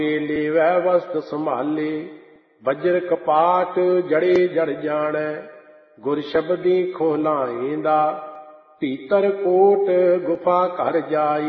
लेवै वस्त संभाले, बजर कपाट जड़े जड़ जानै, गुर शब्दी खोलाएंदा, भीतर कोट गुफा घर जाई।